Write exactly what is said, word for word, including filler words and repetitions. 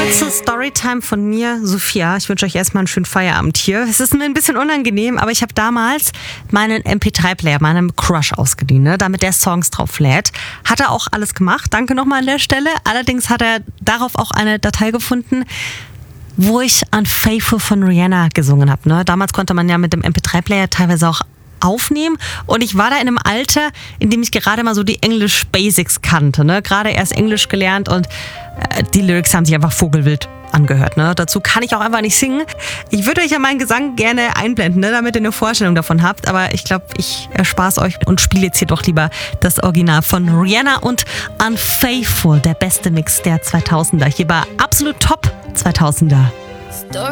Kurze Storytime von mir, Sophia. Ich wünsche euch erstmal einen schönen Feierabend hier. Es ist mir ein bisschen unangenehm, aber ich habe damals meinen M P drei Player meinem Crush ausgeliehen, ne, damit der Songs drauf lädt. Hat er auch alles gemacht, danke nochmal an der Stelle. Allerdings hat er darauf auch eine Datei gefunden, wo ich Unfaithful von Rihanna gesungen habe. Ne? Damals konnte man ja mit dem M P drei Player teilweise auch aufnehmen und ich war da in einem Alter, in dem ich gerade mal so die English Basics kannte, ne? Gerade erst Englisch gelernt und äh, die Lyrics haben sich einfach vogelwild angehört, ne? Dazu kann ich auch einfach nicht singen. Ich würde euch ja meinen Gesang gerne einblenden, ne? Damit ihr eine Vorstellung davon habt, aber ich glaube, ich erspare es euch und spiele jetzt hier doch lieber das Original von Rihanna und Unfaithful, der beste Mix der zweitausender. Hier war absolut top zweitausender.